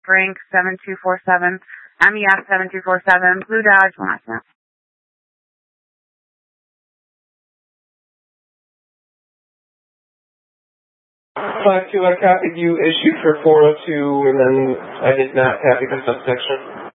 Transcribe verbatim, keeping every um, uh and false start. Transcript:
Frank seven two four seven, M E F seven two four seven, Blue Dodge, Washington. five two, I copied you issued for four oh two, and then I did not copy the subsection.